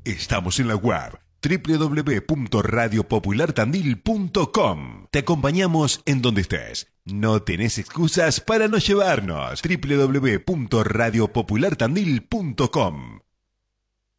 Estamos en la web www.radiopopulartandil.com. Te acompañamos en donde estés. No tenés excusas para no llevarnos. www.radiopopulartandil.com.